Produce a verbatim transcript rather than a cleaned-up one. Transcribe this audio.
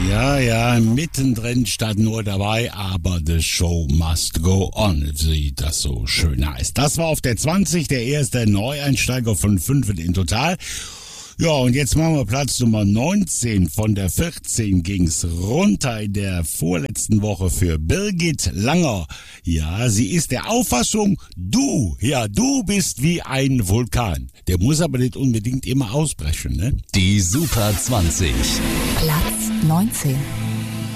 Ja, ja, mittendrin statt nur dabei, aber the show must go on, wie das so schön heißt. Das war auf der zwanzig, der erste Neueinsteiger von fünf in total. Ja, und jetzt machen wir Platz Nummer neunzehn. Von der vierzehn ging's runter in der vorletzten Woche für Birgit Langer. Ja, sie ist der Auffassung, du, ja, du bist wie ein Vulkan. Der muss aber nicht unbedingt immer ausbrechen, ne? Die Super zwanzig. Platz neunzehn.